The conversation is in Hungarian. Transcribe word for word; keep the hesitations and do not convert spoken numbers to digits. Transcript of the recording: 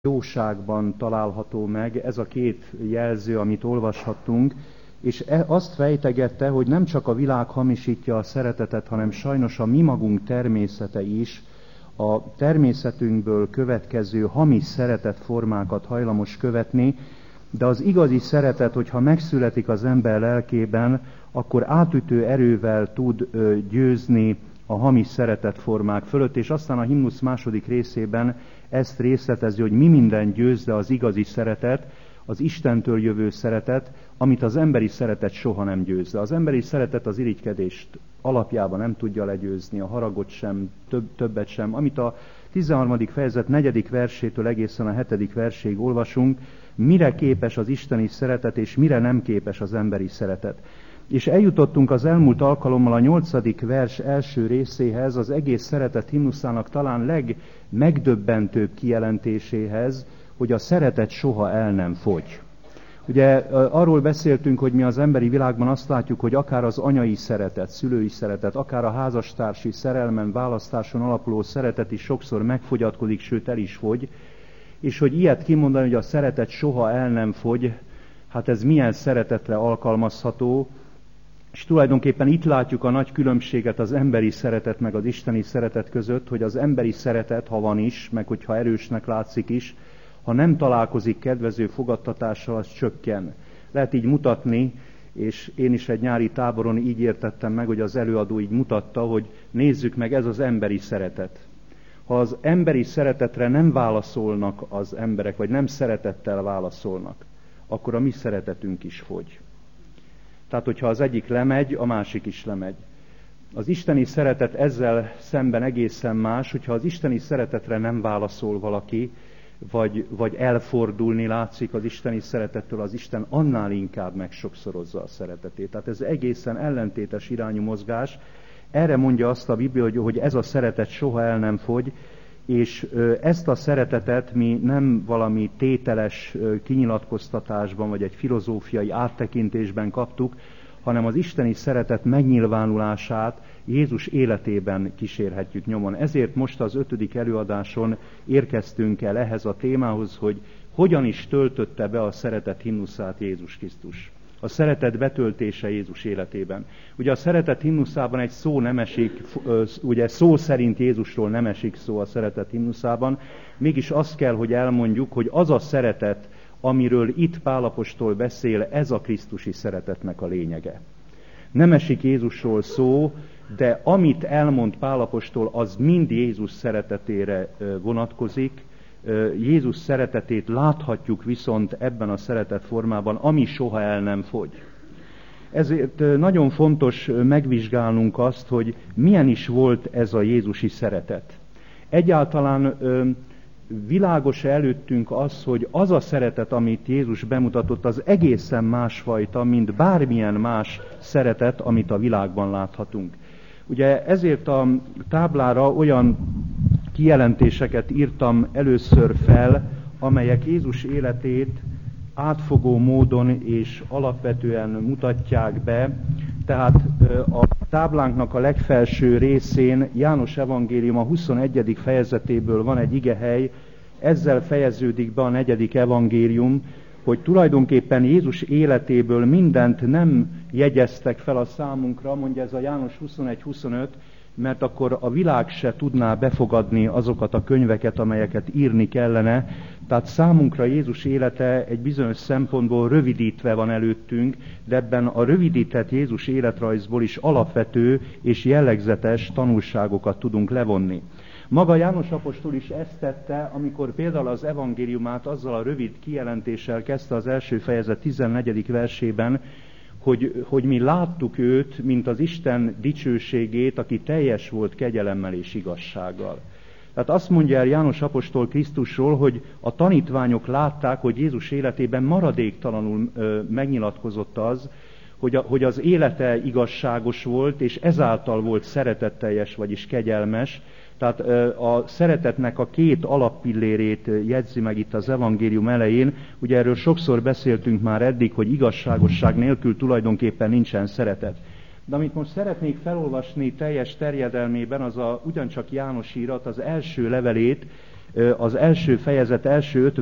jóságban található meg ez a két jelző, amit olvashattunk, és azt fejtegette, hogy nem csak a világ hamisítja a szeretetet, hanem sajnos a mi magunk természete is a természetünkből következő hamis szeretetformákat hajlamos követni, de az igazi szeretet, hogyha megszületik az ember lelkében, akkor átütő erővel tud győzni a hamis szeretetformák fölött, és aztán a himnusz második részében ezt részletezi, hogy mi minden győz, de az igazi szeretet, az Istentől jövő szeretet, amit az emberi szeretet soha nem győz. De az emberi szeretet az irigykedést alapjában nem tudja legyőzni, a haragot sem, több, többet sem. Amit a tizenharmadik fejezet negyedik versétől egészen a hetedik verséig olvasunk, mire képes az isteni szeretet, és mire nem képes az emberi szeretet. És eljutottunk az elmúlt alkalommal a nyolcadik vers első részéhez, az egész szeretet himnuszának talán legmegdöbbentőbb kijelentéséhez, hogy a szeretet soha el nem fogy. Ugye arról beszéltünk, hogy mi az emberi világban azt látjuk, hogy akár az anyai szeretet, szülői szeretet, akár a házastársi szerelmen, választáson alapuló szeretet is sokszor megfogyatkozik, sőt el is fogy, és hogy ilyet kimondani, hogy a szeretet soha el nem fogy, hát ez milyen szeretetre alkalmazható, és tulajdonképpen itt látjuk a nagy különbséget az emberi szeretet meg az isteni szeretet között, hogy az emberi szeretet, ha van is, meg hogyha erősnek látszik is, ha nem találkozik kedvező fogadtatással, az csökken. Lehet így mutatni, és én is egy nyári táboron így értettem meg, hogy az előadó így mutatta, hogy nézzük meg, ez az emberi szeretet. Ha az emberi szeretetre nem válaszolnak az emberek, vagy nem szeretettel válaszolnak, akkor a mi szeretetünk is fogy. Tehát, hogyha az egyik lemegy, a másik is lemegy. Az isteni szeretet ezzel szemben egészen más, hogyha az isteni szeretetre nem válaszol valaki, vagy, vagy elfordulni látszik az isteni szeretettől, az Isten annál inkább megsokszorozza a szeretetét. Tehát ez egészen ellentétes irányú mozgás. Erre mondja azt a Biblia, hogy, hogy ez a szeretet soha el nem fogy, és ezt a szeretetet mi nem valami tételes kinyilatkoztatásban, vagy egy filozófiai áttekintésben kaptuk, hanem az isteni szeretet megnyilvánulását Jézus életében kísérhetjük nyomon. Ezért most az ötödik előadáson érkeztünk el ehhez a témához, hogy hogyan is töltötte be a szeretet himnuszát Jézus Krisztus. A szeretet betöltése Jézus életében. Ugye a szeretet himnuszában egy szó nem esik, ugye szó szerint Jézusról nem esik szó a szeretet himnuszában, mégis azt kell, hogy elmondjuk, hogy az a szeretet, amiről itt Pál apostol beszél, ez a krisztusi szeretetnek a lényege. Nem esik Jézusról szó, de amit elmond Pál apostol, az mind Jézus szeretetére vonatkozik. Jézus szeretetét láthatjuk viszont ebben a szeretet formában, ami soha el nem fogy. Ezért nagyon fontos megvizsgálnunk azt, hogy milyen is volt ez a jézusi szeretet. Egyáltalán világos előttünk az, hogy az a szeretet, amit Jézus bemutatott, az egészen másfajta, mint bármilyen más szeretet, amit a világban láthatunk. Ugye ezért a táblára olyan kijelentéseket írtam először fel, amelyek Jézus életét átfogó módon és alapvetően mutatják be. Tehát a táblánknak a legfelső részén János evangélium a huszonegyedik fejezetéből van egy igehely, ezzel fejeződik be a negyedik evangélium, hogy tulajdonképpen Jézus életéből mindent nem jegyeztek fel a számunkra, mondja ez a János huszonegy huszonöt, mert akkor a világ se tudná befogadni azokat a könyveket, amelyeket írni kellene. Tehát számunkra Jézus élete egy bizonyos szempontból rövidítve van előttünk, de ebben a rövidített Jézus életrajzból is alapvető és jellegzetes tanulságokat tudunk levonni. Maga János apostol is ezt tette, amikor például az evangéliumát azzal a rövid kijelentéssel kezdte az első fejezet tizennegyedik versében, hogy, hogy mi láttuk őt, mint az Isten dicsőségét, aki teljes volt kegyelemmel és igazsággal. Tehát azt mondja el János apostol Krisztusról, hogy a tanítványok látták, hogy Jézus életében maradéktalanul ö, megnyilatkozott az, hogy, a, hogy az élete igazságos volt, és ezáltal volt szeretetteljes, vagyis kegyelmes. Tehát a szeretetnek a két alappillérét jegyzi meg itt az evangélium elején. Ugye erről sokszor beszéltünk már eddig, hogy igazságosság nélkül tulajdonképpen nincsen szeretet. De amit most szeretnék felolvasni teljes terjedelmében, az a ugyancsak János írat, az első levelét, az első fejezet első öt